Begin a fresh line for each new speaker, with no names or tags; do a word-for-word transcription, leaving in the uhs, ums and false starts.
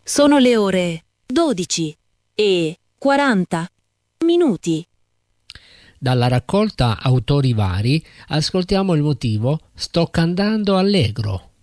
Sono le ore dodici e quaranta minuti.
Dalla raccolta Autori vari ascoltiamo il motivo Sto cantando allegro.